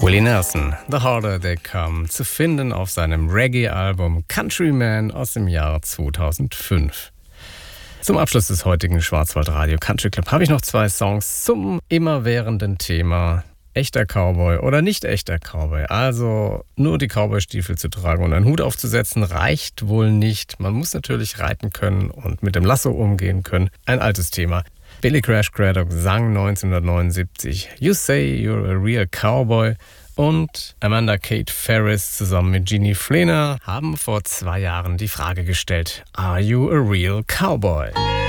Willie Nelson, The Harder They Come, zu finden auf seinem Reggae-Album Countryman aus dem Jahr 2005. Zum Abschluss des heutigen Schwarzwaldradio Country Club habe ich noch 2 Songs zum immerwährenden Thema echter Cowboy oder nicht echter Cowboy. Also nur die Cowboy-Stiefel zu tragen und einen Hut aufzusetzen reicht wohl nicht. Man muss natürlich reiten können und mit dem Lasso umgehen können. Ein altes Thema. Billy Crash Craddock sang 1979 You Say You're a Real Cowboy und Amanda Kate Ferris zusammen mit Jeannie Fleener haben vor 2 Jahren die Frage gestellt: Are you a real cowboy?